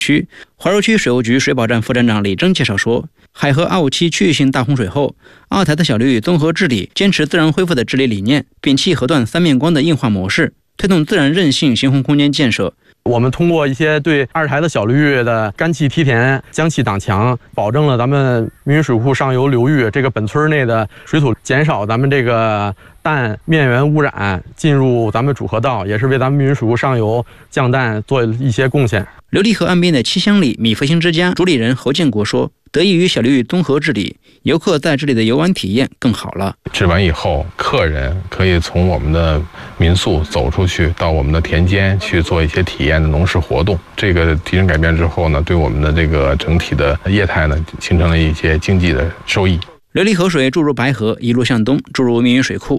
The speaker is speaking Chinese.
区。怀柔区水务局水保站副站长李征介绍说，海河257区域性大洪水后，二台的小流域综合治理坚持自然恢复的治理理念，摒弃河段三面光的硬化模式，推动自然韧性行洪空间建设。 我们通过一些对二台的小流域的干气梯田、江气挡墙，保证了咱们明云水库上游流域这个本村内的水土，减少咱们这个氮面源污染进入咱们主河道，也是为咱们明云水库上游降氮做一些贡献。 琉璃河岸边的七乡里米复兴之家主理人侯建国说，得益于小流域综合治理，游客在这里的游玩体验更好了。 治完以后，客人可以从我们的民宿走出去，到我们的田间去做一些体验的农事活动。这个提升改变之后呢，对我们的这个整体的业态呢，形成了一些经济的收益。 琉璃河水注入白河，一路向东注入明云水库，